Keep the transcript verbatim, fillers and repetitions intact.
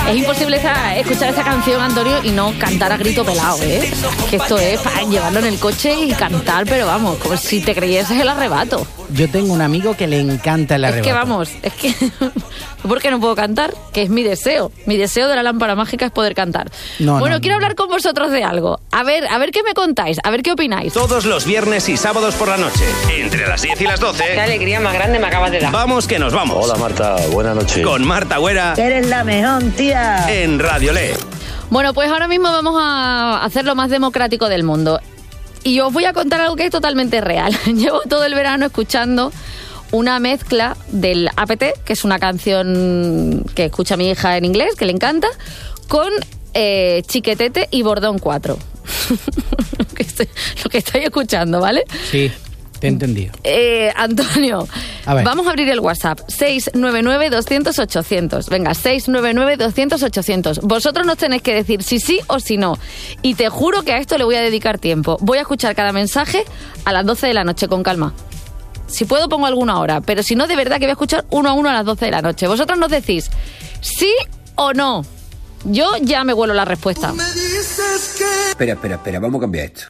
Es imposible esa, escuchar esa canción, Antonio, y no cantar a grito pelado, ¿eh? Que esto es para llevarlo en el coche y cantar, pero vamos, como si te creyeses el arrebato. Yo tengo un amigo que le encanta el arrebato. Es que vamos, es que... ¿Por qué no puedo cantar? Que es mi deseo. Mi deseo de la lámpara mágica es poder cantar. No, bueno, no, quiero no. hablar con vosotros de algo. A ver, a ver qué me contáis, a ver qué opináis. Todos los viernes y sábados por la noche, entre las diez y las doce. Qué alegría más grande me acabas de dar. Vamos que nos vamos. Hola Marta, buenas noches. Con Marta Güera. Eres la mejor, tía. En Radio Le. Bueno, pues ahora mismo vamos a hacer lo más democrático del mundo. Y os voy a contar algo que es totalmente real. Llevo todo el verano escuchando una mezcla del A P T, que es una canción que escucha mi hija en inglés, que le encanta, con eh, Chiquetete y Bordón cuatro. lo, que estoy, lo que estáis escuchando, ¿vale? Sí, te he entendido. Eh, Antonio, a ver. Vamos a abrir el WhatsApp. seis nueve nueve, doscientos, ochocientos. Venga, seis nueve nueve, doscientos, ochocientos. Vosotros nos tenéis que decir si sí o si no. Y te juro que a esto le voy a dedicar tiempo. Voy a escuchar cada mensaje a las doce de la noche, con calma. Si puedo pongo alguno ahora, pero si no, de verdad que voy a escuchar uno a uno a las doce de la noche. Vosotros nos decís sí o no. Yo ya me huelo la respuesta. Espera, espera, espera, vamos a cambiar esto.